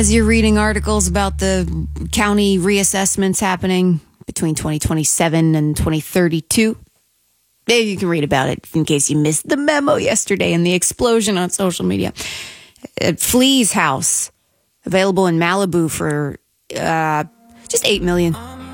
As you're reading articles about the county reassessments happening between 2027 and 2032, maybe you can read about it in case you missed the memo yesterday and the explosion on social media. Flea's house, available in Malibu for just $8 million.